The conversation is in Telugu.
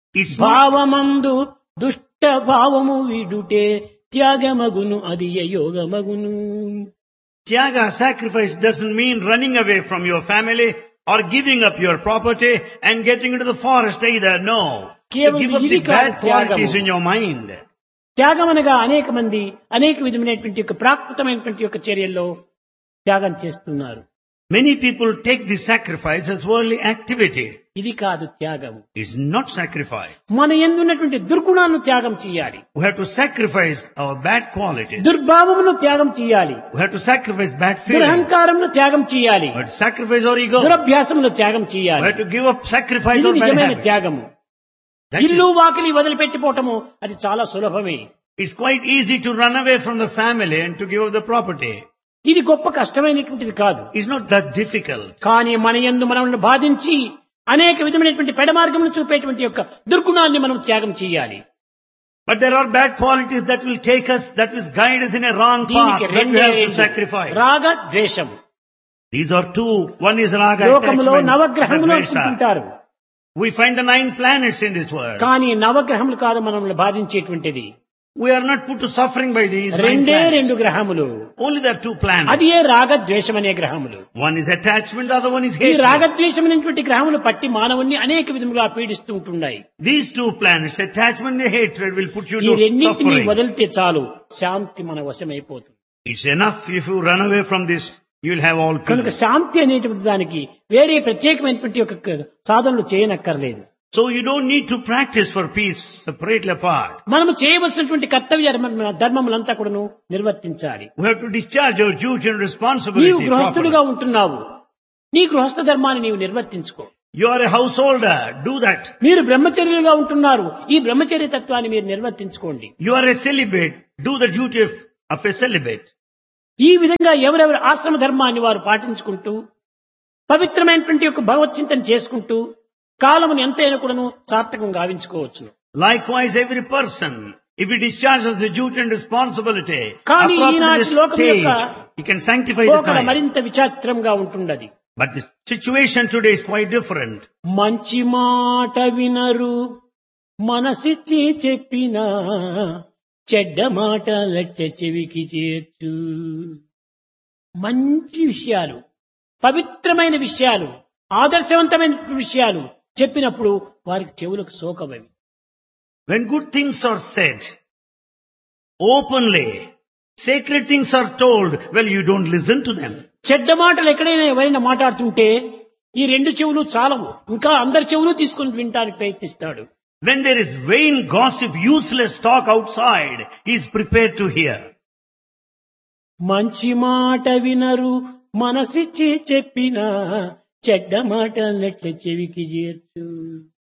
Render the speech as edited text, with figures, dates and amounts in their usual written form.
It's not, భావమందు దుష్ట భావము విడుటే త్యాగమగును అది యోగమగును. tyaga, sacrifice doesn't mean running away from your family or giving up your property and getting into the forest either. No. To కేవలం give up ఇది the కాదు bad qualities త్యాగము. in your mind. త్యాగం అనగా అనేక మంది అనేక విధమైనటువంటి యొక్క ప్రాకృతమైనటువంటి యొక్క చర్యల్లో త్యాగం చేస్తున్నారు. Many people take this sacrifice as worldly activity. ఇది కాదు త్యాగము. It's not sacrifice. మన యందు ఉన్నటువంటి దుర్గుణాలను త్యాగం చేయాలి. We have to sacrifice our bad qualities. దుర్భావమును త్యాగం చేయాలి. We have to sacrifice bad feelings. దురహంకారమును త్యాగం చేయాలి. We have to sacrifice our ego. దురభ్యాసమును త్యాగం We చేయాలి. have to give up, sacrifice ఇది our bad నిజమైన habits. త్యాగము. That is- ఇల్లు వాకిలి వదిలిపెట్టిపోవటము అది చాలా సులభమే. It's quite easy to run away from the family and to give up the property. ఇది గొప్ప కష్టమైనటువంటిది కాదు. It's not that difficult. కానీ మన యందు మనల్ని బాధించి అనేక విధమైనటువంటి పెడమార్గమును చూపేటువంటి యొక్క దుర్గుణాన్ని మనం త్యాగం చేయాలి. But there are bad qualities that will take us, that will guide us in a wrong path, దీనికి that we రెండే have to రెండు. sacrifice. రాగ ద్వేషం. These are two. One is raga, లోకములో attachment, నవగ్రహములు and dvesha. అనుకుంటుంటారు. We find the 9 planets in this world. కానీ నవగ్రహములు కాదు మనల్ని బాధించేటువంటిది. We are not put to suffering by these 9 రెండే planets. రెండు గ్రహములు. Only there are 2 planets. అది ఏ రాగద్వేషం అనే గ్రహములు. One is attachment, the other one is ఈ hatred. రాగద్వేషం అనేటువంటి గ్రహములు పట్టి మానవుణ్ణి అనేక విధములుగా పీడిస్తూ ఉంటున్నాయి. These 2 planets, attachment and hatred, will put you ఈ to రెండింటినీ suffering. వదిలితే చాలు శాంతి మన వశమైపోతుంది. It's enough if you run away from this, you will have all కనుక peace. శాంతి అనేటువంటి దానికి వేరే ప్రత్యేకమైనటువంటి యొక్క సాధనలు చేయనక్కర్లేదు. So you don't need to practice for peace separately apart. మనము చేయవలసినటువంటి కర్తవ్య ధర్మములంతా కూడాను నిర్వర్తించాలి. We have to discharge our duty and నీవు responsibility గృహస్థుడిగా properly. ఉంటున్నావు. నీ గృహస్థ ధర్మాన్ని నీవు నిర్వర్తించుకో. You are a householder, do that. మీరు బ్రహ్మచర్యులుగా ఉంటున్నారు. ఈ బ్రహ్మచర్య తత్వాన్ని మీరు నిర్వర్తించుకోండి. You are a celibate, do the duty of a celibate. ఈ విధంగా ఎవరెవరు ఆశ్రమ ధర్మాన్ని వారు పాటించుకుంటూ పవిత్రమైనటువంటి యొక్క భగవత్ చింతన చేసుకుంటూ కాలమును ఎంతైనా కూడాను సార్థకం గావించుకోవచ్చు. Likewise, every person, if he discharges the duty and responsibility, కానీ appropriate ఈనాటి to the లోకం stage, యొక్క he can sanctify the పోకడ time. మరింత విచిత్రంగా ఉంటున్నది. But the situation today is quite different. మంచి మాట వినరు మనసిచ్చి చెప్పినా చెడ్డ మాటలెట్ట చెవికి చేర్చు. మంచి విషయాలు, పవిత్రమైన విషయాలు, ఆదర్శవంతమైన విషయాలు చెప్పినప్పుడు వారికి చెవులకు సోకవవి. When good things are said openly, sacred things are told, well, you don't listen to them. చెడ్డ మాటలు ఎక్కడైనా ఎవరైనా మాట్లాడుతుంటే ఈ రెండు చెవులు చాలవు, ఇంకా అందరి చెవులు తీసుకుని వినడానికి ప్రయత్నిస్తాడు. When there is vain gossip, useless talk outside, he is prepared to hear. మంచి మాట వినరు మనసిచ్చి చెప్పినా చెడ్డ మాటలెట్ల చెవికి చేర్చు.